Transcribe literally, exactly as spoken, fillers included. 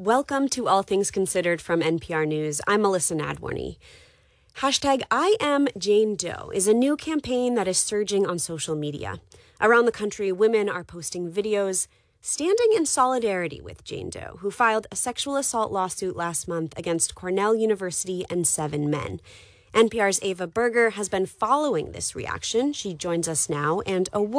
Welcome to All Things Considered from N P R News. I'm Melissa Nadworny. Hashtag I am Jane Doe is a new campaign that is surging on social media. Around the country, women are posting videos standing in solidarity with Jane Doe, who filed a sexual assault lawsuit last month against Cornell University and seven men. N P R's Ava Berger has been following this reaction. She joins us now and a